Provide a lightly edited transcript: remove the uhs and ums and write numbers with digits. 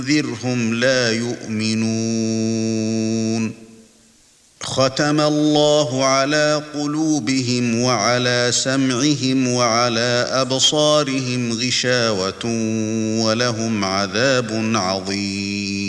فَأَنذِرْهُمْ لَا يُؤْمِنُونَ ختم الله على قلوبهم وعلى سمعهم وعلى أبصارهم غشاوة ولهم عذاب عظيم